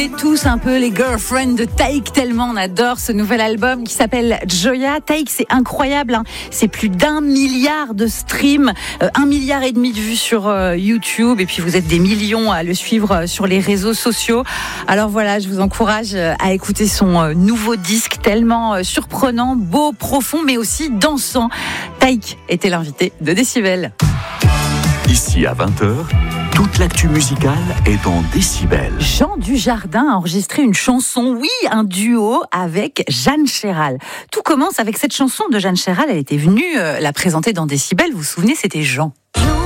Et tous un peu les girlfriends de Taïk, tellement on adore ce nouvel album qui s'appelle Joya. Taïk, c'est incroyable, hein. C'est plus d'1 milliard de streams, 1,5 milliard de vues sur YouTube, et puis vous êtes des millions à le suivre sur les réseaux sociaux. Alors voilà, je vous encourage à écouter son nouveau disque, tellement surprenant, beau, profond, mais aussi dansant. Taïk était l'invité de Décibel. Ici à 20h, toute l'actu musicale est en Décibel. Jean Dujardin a enregistré une chanson, oui, un duo avec Jeanne Chéral. Tout commence avec cette chanson de Jeanne Chéral. Elle était venue la présenter dans Décibel. Vous vous souvenez, c'était Jean.